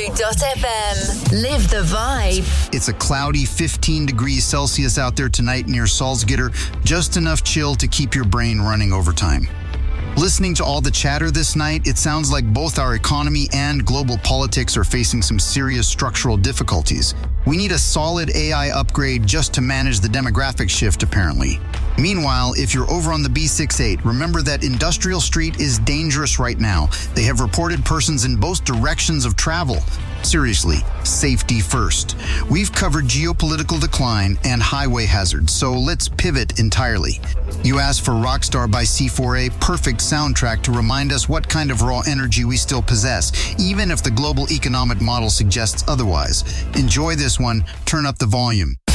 Saltguru.fm. Live the vibe. It's a cloudy 15 degrees Celsius out there tonight near Salzgitter. Just enough chill to keep your brain running overtime. Listening to all the chatter this night, it sounds like both our economy and global politics are facing some serious structural difficulties. We need a solid AI upgrade just to manage the demographic shift, apparently. Meanwhile, if you're over on the B68, remember that Industrial Street is dangerous right now. They have reported persons in both directions of travel. Seriously, safety first. We've covered geopolitical decline and highway hazards, so let's pivot entirely. You asked for Rockstar by C4A, perfect soundtrack to remind us what kind of raw energy we still possess, even if the global economic model suggests otherwise. Enjoy this one, turn up the volume.